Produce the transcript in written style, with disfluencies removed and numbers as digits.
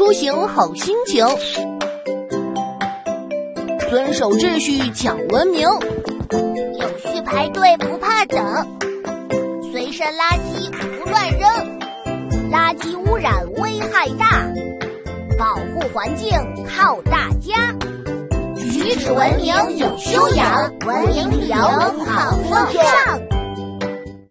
出行好心情，遵守秩序讲文明， 有序排队不怕等，随身垃圾不乱扔，垃圾污染危害大，保护环境靠大家，举止文明有修养，文明旅游好风尚。